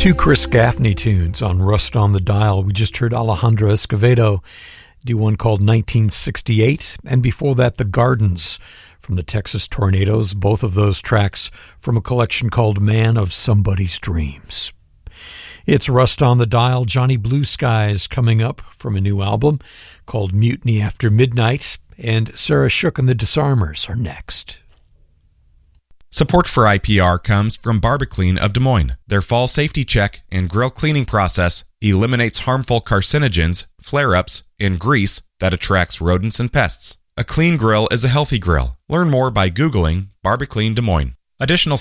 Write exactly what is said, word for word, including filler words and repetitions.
Two Chris Gaffney tunes on Rust on the Dial. We just heard Alejandro Escovedo do one called nineteen sixty-eight, and before that, The Gardens from the Texas Tornadoes, both of those tracks from a collection called Man of Somebody's Dreams. It's Rust on the Dial. Johnny Blue Skies coming up from a new album called Mutiny After Midnight, and Sarah Shook and the Disarmers are next. Support for I P R comes from Barbaclean of Des Moines. Their fall safety check and grill cleaning process eliminates harmful carcinogens, flare-ups, and grease that attracts rodents and pests. A clean grill is a healthy grill. Learn more by Googling Barbaclean Des Moines. Additional